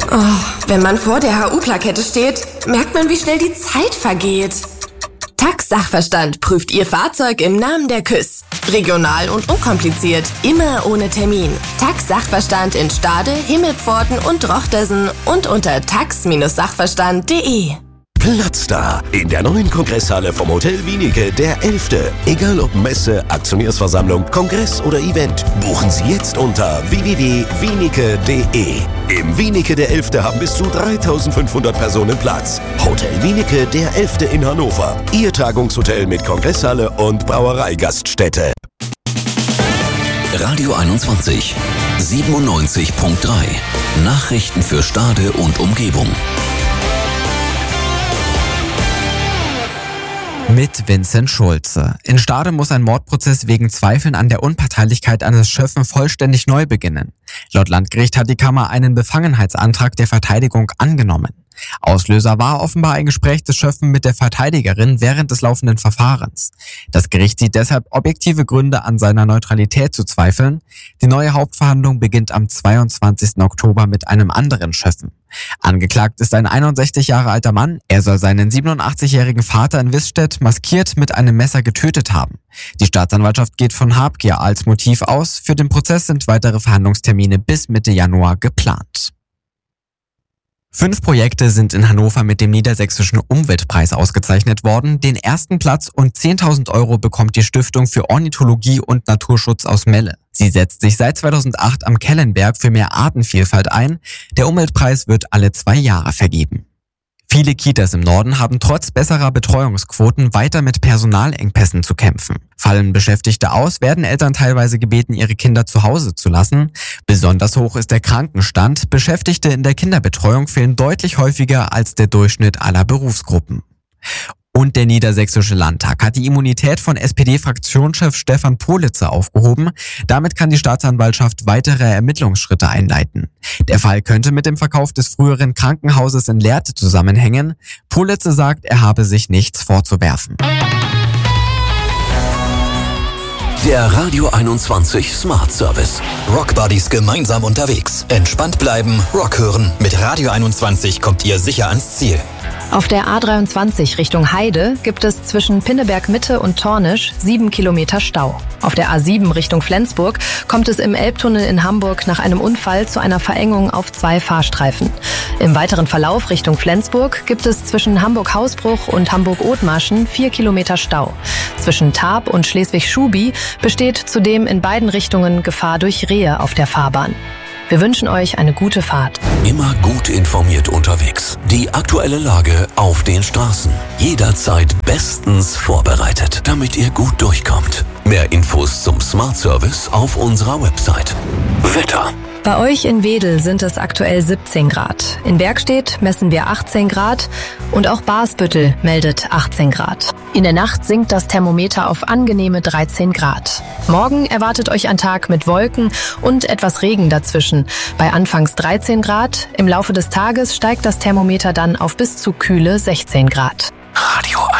Wenn man vor der HU-Plakette steht, merkt man, wie schnell die Zeit vergeht. TAX Sachverstand prüft Ihr Fahrzeug im Namen der KÜS. Regional und unkompliziert, immer ohne Termin. TAX Sachverstand in Stade, Himmelpforten und Rochtersen und unter tax-sachverstand.de. Platzstar in der neuen Kongresshalle vom Hotel Wienicke, der 11. Egal ob Messe, Aktionärsversammlung, Kongress oder Event, buchen Sie jetzt unter www.wienicke.de. Im Wienicke der 11. haben bis zu 3.500 Personen Platz. Hotel Wienicke der 11. in Hannover. Ihr Tagungshotel mit Kongresshalle und Brauereigaststätte. Radio 21 97.3. Nachrichten für Stade und Umgebung. Mit Vincent Schulze. In Stade muss ein Mordprozess wegen Zweifeln an der Unparteilichkeit eines Schöffen vollständig neu beginnen. Laut Landgericht hat die Kammer einen Befangenheitsantrag der Verteidigung angenommen. Auslöser war offenbar ein Gespräch des Schöffen mit der Verteidigerin während des laufenden Verfahrens. Das Gericht sieht deshalb objektive Gründe an seiner Neutralität zu zweifeln. Die neue Hauptverhandlung beginnt am 22. Oktober mit einem anderen Schöffen. Angeklagt ist ein 61 Jahre alter Mann. Er soll seinen 87-jährigen Vater in Wißstedt maskiert mit einem Messer getötet haben. Die Staatsanwaltschaft geht von Habgier als Motiv aus. Für den Prozess sind weitere Verhandlungstermine bis Mitte Januar geplant. 5 Projekte sind in Hannover mit dem Niedersächsischen Umweltpreis ausgezeichnet worden. Den ersten Platz und 10.000 € bekommt die Stiftung für Ornithologie und Naturschutz aus Melle. Sie setzt sich seit 2008 am Kellenberg für mehr Artenvielfalt ein. Der Umweltpreis wird alle 2 Jahre vergeben. Viele Kitas im Norden haben trotz besserer Betreuungsquoten weiter mit Personalengpässen zu kämpfen. Fallen Beschäftigte aus, werden Eltern teilweise gebeten, ihre Kinder zu Hause zu lassen. Besonders hoch ist der Krankenstand. Beschäftigte in der Kinderbetreuung fehlen deutlich häufiger als der Durchschnitt aller Berufsgruppen. Und der Niedersächsische Landtag hat die Immunität von SPD-Fraktionschef Stefan Politzer aufgehoben. Damit kann die Staatsanwaltschaft weitere Ermittlungsschritte einleiten. Der Fall könnte mit dem Verkauf des früheren Krankenhauses in Lehrte zusammenhängen. Politzer sagt, er habe sich nichts vorzuwerfen. Der Radio 21 Smart Service. Rockbuddies gemeinsam unterwegs. Entspannt bleiben, Rock hören. Mit Radio 21 kommt ihr sicher ans Ziel. Auf der A23 Richtung Heide gibt es zwischen Pinneberg Mitte und Tornisch 7 Kilometer Stau. Auf der A7 Richtung Flensburg kommt es im Elbtunnel in Hamburg nach einem Unfall zu einer Verengung auf 2 Fahrstreifen. Im weiteren Verlauf Richtung Flensburg gibt es zwischen Hamburg-Hausbruch und Hamburg-Othmarschen 4 Kilometer Stau. Zwischen Tarp und Schleswig-Schubi besteht zudem in beiden Richtungen Gefahr durch Rehe auf der Fahrbahn. Wir wünschen euch eine gute Fahrt. Immer gut informiert unterwegs. Die aktuelle Lage auf den Straßen. Jederzeit bestens vorbereitet, damit ihr gut durchkommt. Mehr Infos zum Smart Service auf unserer Website. Wetter. Bei euch in Wedel sind es aktuell 17 Grad. In Bergstedt messen wir 18 Grad und auch Barsbüttel meldet 18 Grad. In der Nacht sinkt das Thermometer auf angenehme 13 Grad. Morgen erwartet euch ein Tag mit Wolken und etwas Regen dazwischen. Bei anfangs 13 Grad, im Laufe des Tages steigt das Thermometer dann auf bis zu kühle 16 Grad. Radio